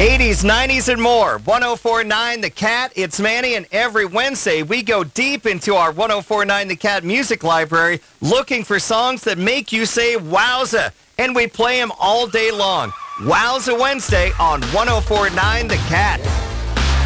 80s, 90s, and more. 1049 The Cat. It's Manny, and every Wednesday we go deep into our 1049 The Cat music library looking for songs that make you say wowza, and we play them all day long. Wowza Wednesday on 1049 The Cat.